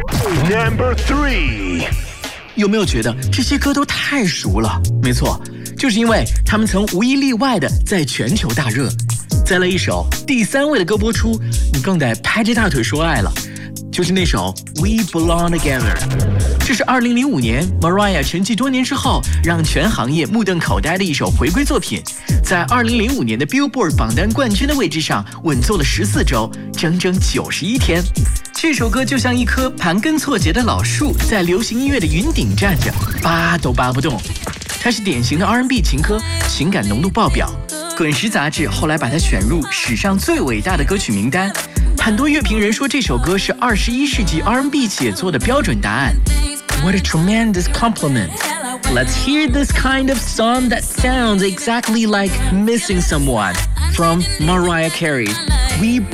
Number 3. 有没有觉得这些歌都太熟了？没错，就是因为他们曾无一例外的在全球大热。再来一首第3位的歌播出，你更得拍着大腿说爱了，就是那首 We Belong Together。 这是2005年 Mariah 沉寂多年之后让全行业目瞪口呆的一首回归作品，在2005年的 Billboard 榜单冠军的位置上稳坐了14周，整整91天。这首歌就像一棵盘根错节的老树，在流行音乐的云顶站着，拔都拔不动。它是典型的 R&B 情歌，情感浓度爆表。滚石杂志后来把它选入史上最伟大的歌曲名单。很多乐评人说这首歌是21世纪 R&B 写作的标准答案。What a tremendous compliment. Let's hear this kind of song that sounds exactly like Missing Someone from Mariah Carey. We